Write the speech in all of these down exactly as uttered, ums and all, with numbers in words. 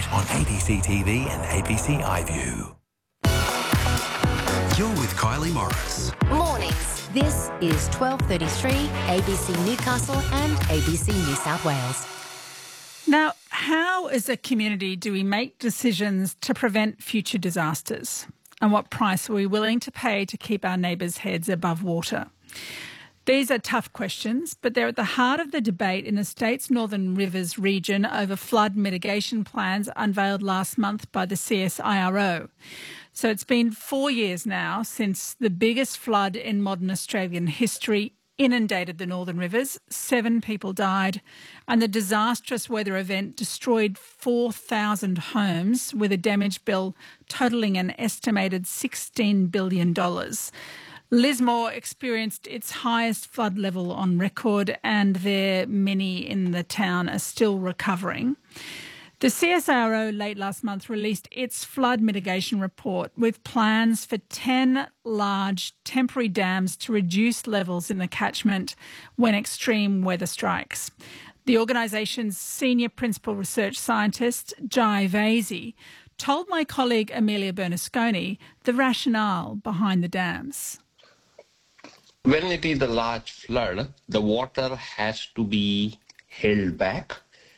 on A B C T V and A B C iView. You're with Kylie Morris. Mornings. This is twelve thirty-three, A B C Newcastle and A B C New South Wales. Now, how as a community do we make decisions to prevent future disasters? And what price are we willing to pay to keep our neighbours' heads above water? These are tough questions, but they're at the heart of the debate in the state's Northern Rivers region over flood mitigation plans unveiled last month by the C S I R O. So it's been four years now since the biggest flood in modern Australian history inundated the Northern Rivers. Seven people died, and the disastrous weather event destroyed four thousand homes with a damage bill totalling an estimated sixteen billion dollars. Lismore experienced its highest flood level on record, and there many in the town are still recovering. The C S I R O late last month released its flood mitigation report with plans for ten large temporary dams to reduce levels in the catchment when extreme weather strikes. The organisation's senior principal research scientist, Jai Vasey, told my colleague Amelia Bernasconi the rationale behind the dams. When it is a large flood, the water has to be held back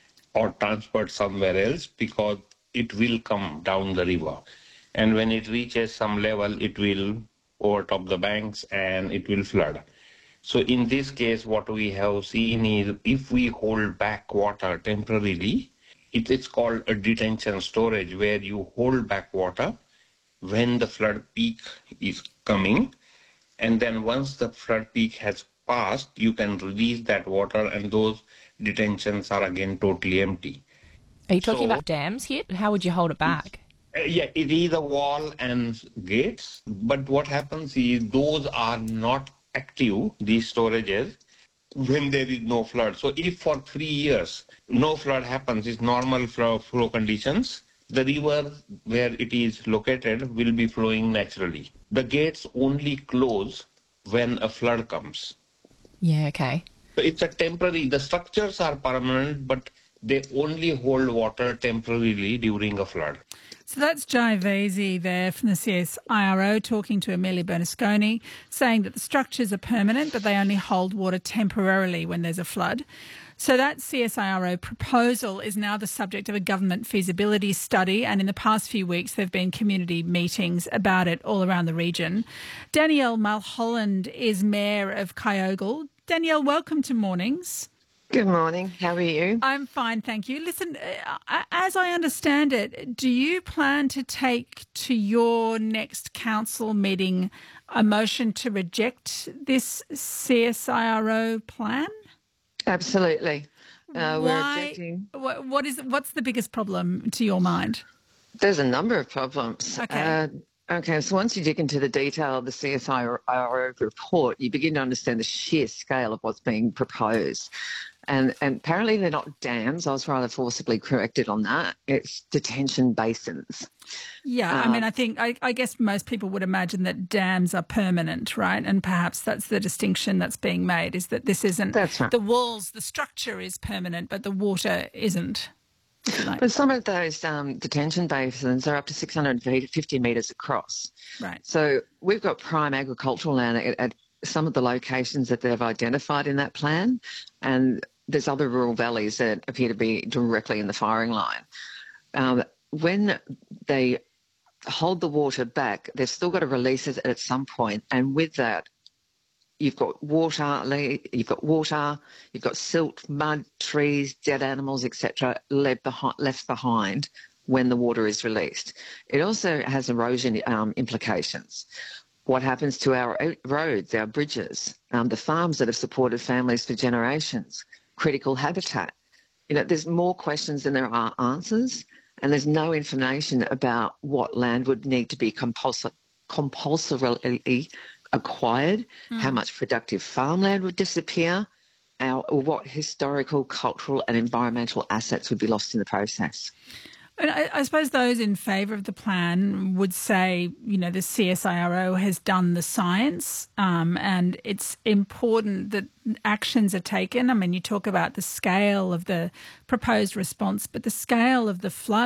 or transferred somewhere else because it will come down the river. And when it reaches some level, it will overtop the banks and it will flood. So in this case, what we have seen is if we hold back water temporarily, it is called a detention storage, where you hold back water when the flood peak is coming. And then once the flood peak has passed, you can release that water and those detentions are again totally empty. Are you talking So, about dams here? How would you hold it back? Uh, yeah, it is a wall and gates, but what happens is those are not active, these storages, when there is no flood. So if for three years no flood happens, it's normal flow, flow conditions, the river where it is located will be flowing naturally. The gates only close when a flood comes. Yeah, okay. So it's a temporary, the structures are permanent, but they only hold water temporarily during a flood. So that's Jai Vasey there from the C S I R O talking to Amelia Bernasconi, saying that the structures are permanent, but they only hold water temporarily when there's a flood. So that C S I R O proposal is now the subject of a government feasibility study, and in the past few weeks there have been community meetings about it all around the region. Danielle Mulholland is Mayor of Kyogle. Danielle, welcome to Mornings. Good morning. How are you? I'm fine, thank you. Listen, uh, as I understand it, do you plan to take to your next council meeting a motion to reject this C S I R O plan? Absolutely. Uh, we're Why? objecting. What, what is? What's the biggest problem to your mind? There's a number of problems. Okay. Uh, okay, so once you dig into the detail of the C S I R O report, you begin to understand the sheer scale of what's being proposed. And, and apparently they're not dams. I was rather forcibly corrected on that. It's detention basins. Yeah, I Um, mean, I think, I, I guess most people would imagine that dams are permanent, right? And perhaps that's the distinction that's being made, is that this isn't, That's right. the walls, the structure is permanent, but the water isn't. if you like. But some of those um, detention basins are up to six hundred fifty metres across. Right. So we've got prime agricultural land at, at some of the locations that they've identified in that plan, and there's other rural valleys that appear to be directly in the firing line. Um, when they hold the water back, they've still got to release it at some point, and with that, you've got water, you've got water, you've got silt, mud, trees, dead animals, et cetera, left behind, left behind when the water is released. It also has erosion um, implications. What happens to our roads, our bridges, um, the farms that have supported families for generations, critical habitat? You know, there's more questions than there are answers, and there's no information about what land would need to be compulsor- compulsorily acquired, mm. how much productive farmland would disappear, our, or what historical, cultural and environmental assets would be lost in the process. And I, I suppose those in favour of the plan would say, you know, the C S I R O has done the science, um, and it's important that actions are taken. I mean, you talk about the scale of the proposed response, but the scale of the flood